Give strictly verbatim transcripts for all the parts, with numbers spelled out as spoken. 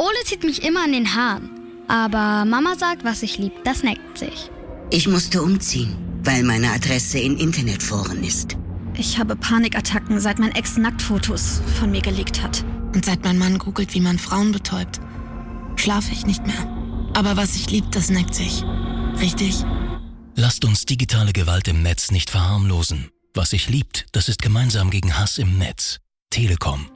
Ole zieht mich immer an den Haaren. Aber Mama sagt, was ich lieb, das neckt sich. Ich musste umziehen, weil meine Adresse in Internetforen ist. Ich habe Panikattacken, seit mein Ex Nacktfotos von mir gelegt hat. Und seit mein Mann googelt, wie man Frauen betäubt, schlafe ich nicht mehr. Aber was ich lieb, das neckt sich. Richtig? Lasst uns digitale Gewalt im Netz nicht verharmlosen. Was sich liebt, das ist gemeinsam gegen Hass im Netz. Telekom.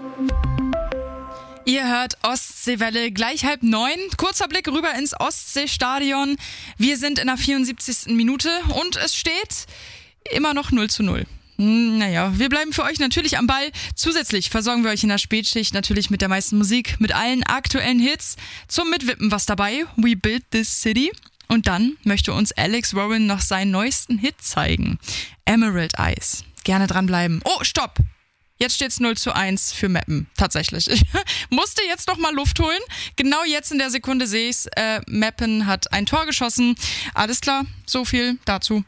Ihr hört Ostseewelle, gleich halb neun. Kurzer Blick rüber ins Ostseestadion. Wir sind in der vierundsiebzigsten Minute und es steht immer noch null zu null. Naja, wir bleiben für euch natürlich am Ball. Zusätzlich versorgen wir euch in der Spätschicht natürlich mit der meisten Musik, mit allen aktuellen Hits. Zum Mitwippen was dabei, We Built This City. Und dann möchte uns Alex Warren noch seinen neuesten Hit zeigen, Emerald Eyes. Gerne dranbleiben. Oh, stopp! Jetzt steht's null zu eins für Meppen, tatsächlich. Ich musste jetzt noch mal Luft holen. Genau jetzt in der Sekunde sehe ich's. Äh, Meppen hat ein Tor geschossen. Alles klar, so viel dazu.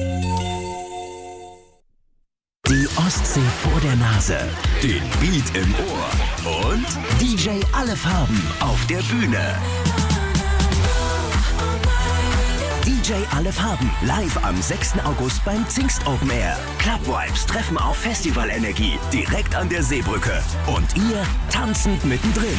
Die Ostsee vor der Nase, den Beat im Ohr und D J Alle Farben auf der Bühne. D J Alle Farben live am sechsten August beim Zingst Open Air. Club Vibes treffen auf Festivalenergie direkt an der Seebrücke. Und ihr tanzend mittendrin.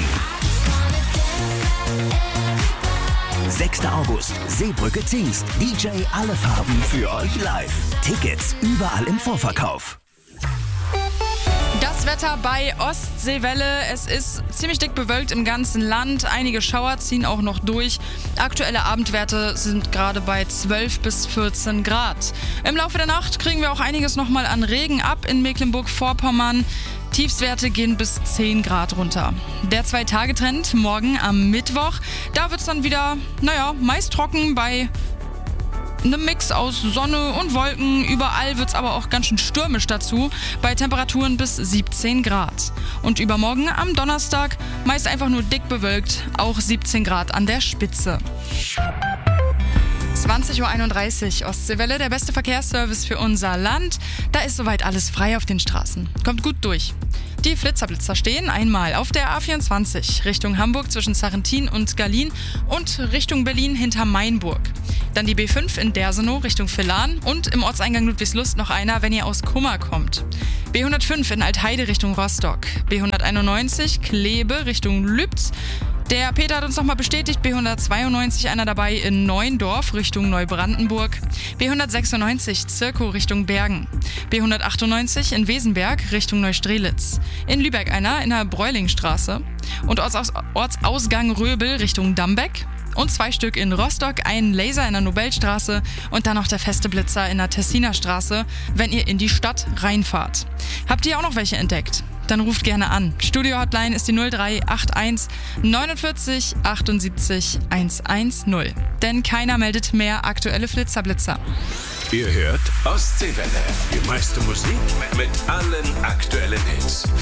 sechster August, Seebrücke Zingst. D J Alle Farben für euch live. Tickets überall im Vorverkauf. Das Wetter bei Ostseewelle. Es ist ziemlich dick bewölkt im ganzen Land. Einige Schauer ziehen auch noch durch. Aktuelle Abendwerte sind gerade bei zwölf bis vierzehn Grad. Im Laufe der Nacht kriegen wir auch einiges nochmal an Regen ab in Mecklenburg-Vorpommern. Tiefstwerte gehen bis zehn Grad runter. Der Zwei-Tage-Trend morgen am Mittwoch. Da wird es dann wieder, naja, meist trocken bei einem Mix aus Sonne und Wolken. Überall wird es aber auch ganz schön stürmisch dazu, bei Temperaturen bis siebzehn Grad. Und übermorgen am Donnerstag meist einfach nur dick bewölkt, auch siebzehn Grad an der Spitze. zwanzig Uhr einunddreißig, Ostseewelle, der beste Verkehrsservice für unser Land. Da ist soweit alles frei auf den Straßen. Kommt gut durch. Die Flitzerblitzer stehen einmal auf der A vierundzwanzig Richtung Hamburg zwischen Sarrentin und Gallien und Richtung Berlin hinter Mainburg. Dann die B fünf in Dersenow Richtung Villahn und im Ortseingang Ludwigslust noch einer, wenn ihr aus Kummer kommt. B hundertfünf in Altheide Richtung Rostock. B hunderteinundneunzig Kleve Richtung Lübz. Der Peter hat uns nochmal bestätigt, B hundertzweiundneunzig einer dabei in Neuendorf Richtung Neubrandenburg, B hundertsechsundneunzig Zirkow Richtung Bergen, B hundertachtundneunzig in Wesenberg Richtung Neustrelitz, in Lübeck einer in der Bräulingstraße und Ortsaus- Ortsausgang Röbel Richtung Dambeck und zwei Stück in Rostock, ein Laser in der Nobelstraße und dann noch der feste Blitzer in der Tessiner Straße, wenn ihr in die Stadt reinfahrt. Habt ihr auch noch welche entdeckt? Dann ruft gerne an. Studio-Hotline ist die null drei acht eins neunundvierzig achtundsiebzig hundertzehn. Denn keiner meldet mehr aktuelle Flitzerblitzer. Ihr hört Ostseewelle. Die meiste Musik mit allen aktuellen Hits.